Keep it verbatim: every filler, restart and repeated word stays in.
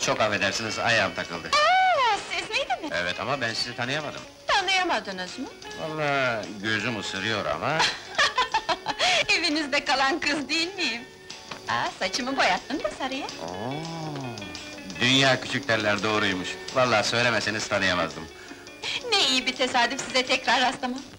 Çok affedersiniz, ayağım takıldı. Aa, siz miydiniz? Evet ama ben sizi tanıyamadım. Tanıyamadınız mı? Vallahi gözüm ısırıyor ama... Evinizde kalan kız değil miyim? Aa, saçımı boyattım da sarıya. Oo, dünya küçük derler, doğruymuş. Vallahi söylemeseniz tanıyamazdım. Ne iyi bir tesadüf size tekrar rastlamam.